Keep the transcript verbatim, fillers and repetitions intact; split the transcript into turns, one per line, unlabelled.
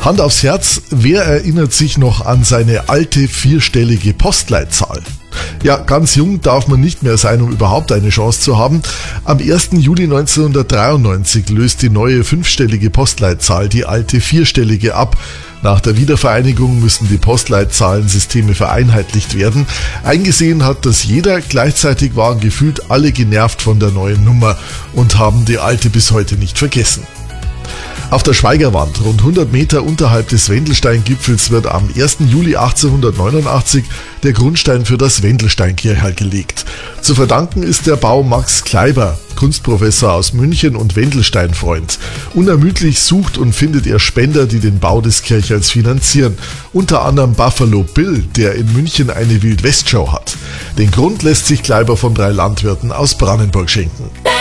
Hand aufs Herz, wer erinnert sich noch an seine alte vierstellige Postleitzahl? Ja, ganz jung darf man nicht mehr sein, um überhaupt eine Chance zu haben. Am ersten Juli neunzehnhundertdreiundneunzig löst die neue fünfstellige Postleitzahl die alte vierstellige ab. Nach der Wiedervereinigung müssen die Postleitzahlensysteme vereinheitlicht werden. Eingesehen hat das jeder, gleichzeitig waren gefühlt alle genervt von der neuen Nummer und haben die alte bis heute nicht vergessen. Auf der Schweigerwand, rund hundert Meter unterhalb des Wendelstein-Gipfels, wird am ersten Juli achtzehnhundertneunundachtzig der Grundstein für das Wendelsteinkirchal gelegt. Zu verdanken ist der Bau Max Kleiber, Kunstprofessor aus München und Wendelstein-Freund. Unermüdlich sucht und findet er Spender, die den Bau des Kirchhals finanzieren. Unter anderem Buffalo Bill, der in München eine Wild-West-Show hat. Den Grund lässt sich Kleiber von drei Landwirten aus Brandenburg schenken.